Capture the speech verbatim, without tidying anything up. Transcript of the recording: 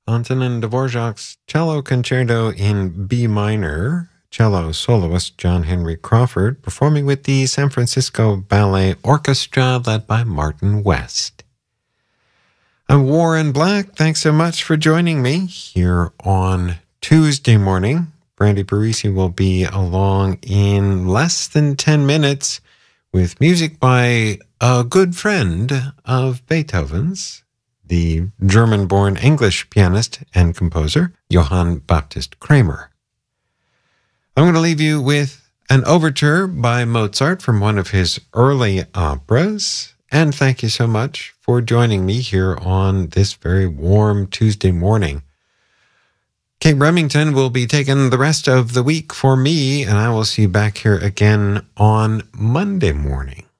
Antonin Dvorak's Cello Concerto in B minor, cello soloist John Henry Crawford performing with the San Francisco Ballet Orchestra led by Martin West. I'm Warren Black. Thanks so much for joining me here on Tuesday morning. Brandy Parisi will be along in less than ten minutes with music by a good friend of Beethoven's, the German-born English pianist and composer, Johann Baptist Kramer. I'm going to leave you with an overture by Mozart from one of his early operas, and thank you so much for joining me here on this very warm Tuesday morning. Kate Remington will be taking the rest of the week for me, and I will see you back here again on Monday morning.